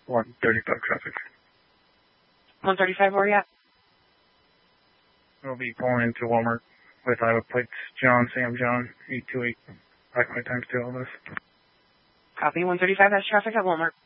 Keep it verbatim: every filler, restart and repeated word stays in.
one thirty-five traffic. one thirty-five, where are you at? We'll be pulling into Walmart with Iowa plates John, Sam, John, eight two eight. Black white times two, all this. Copy, one thirty-five, that's traffic at Walmart.